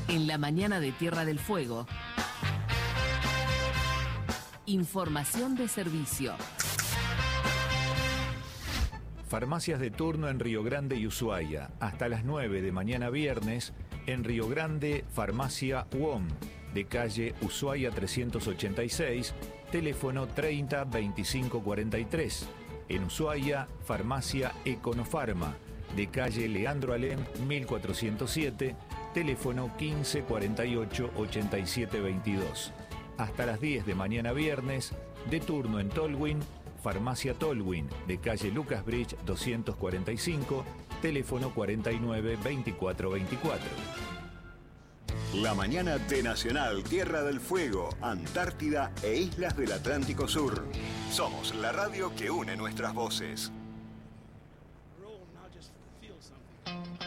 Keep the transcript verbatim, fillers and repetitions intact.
En la mañana de Tierra del Fuego. Información de servicio. Farmacias de turno en Río Grande y Ushuaia. Hasta las nueve de mañana viernes, en Río Grande, Farmacia U O M, de calle Ushuaia trescientos ochenta y seis, teléfono treinta veinticinco cuarenta y tres. En Ushuaia, Farmacia Econofarma, de calle Leandro Alem mil cuatrocientos siete, teléfono quince cuarenta y ocho ochenta y siete veintidós. Hasta las diez de mañana viernes, de turno en Tolwyn, Farmacia Tolwyn, de calle Lucas Bridge doscientos cuarenta y cinco, teléfono cuarenta y nueve veinticuatro veinticuatro. La mañana de Nacional Tierra del Fuego, Antártida e Islas del Atlántico Sur. Somos la radio que une nuestras voces. Roll, not just feel something.